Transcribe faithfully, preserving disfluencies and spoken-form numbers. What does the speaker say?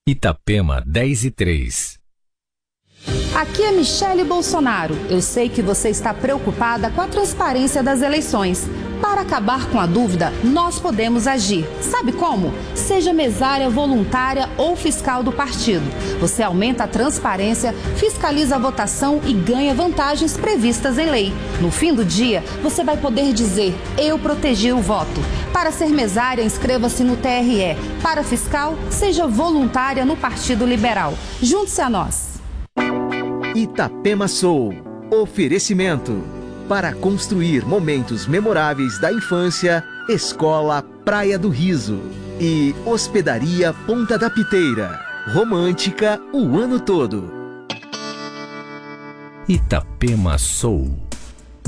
Itapema dez e três. Aqui é Michele Bolsonaro. Eu sei que você está preocupada com a transparência das eleições. Para acabar com a dúvida, nós podemos agir. Sabe como? Seja mesária voluntária ou fiscal do partido. Você aumenta a transparência, fiscaliza a votação e ganha vantagens previstas em lei. No fim do dia, você vai poder dizer: eu protegi o voto. Para ser mesária, inscreva-se no T R E. Para fiscal, seja voluntária no Partido Liberal. Junte-se a nós. Itapema Soul. Oferecimento. Para construir momentos memoráveis da infância, Escola Praia do Riso. E Hospedaria Ponta da Piteira. Romântica o ano todo. Itapema Soul.